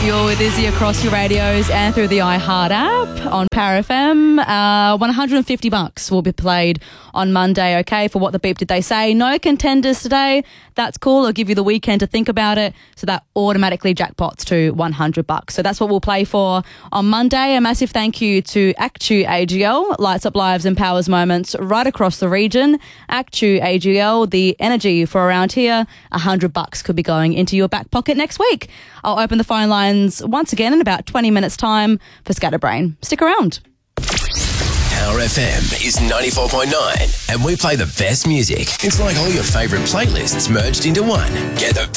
Fuel with Izzy across your radios and through the iHeart app on Power FM. $150 will be played on Monday, okay, for What the Beep Did They Say. No contenders today. That's cool. I'll give you the weekend to think about it. So that automatically jackpots to $100. So that's what we'll play for on Monday. A massive thank you to Actu AGL. Lights up lives, empowers moments right across the region. Actu AGL, the energy for around here. $100 could be going into your back pocket next week. I'll open the phone lines once again in about 20 minutes' time for Scatterbrain. Stick around. Power FM is 94.9 and we play the best music. It's like all your favourite playlists merged into one. Get the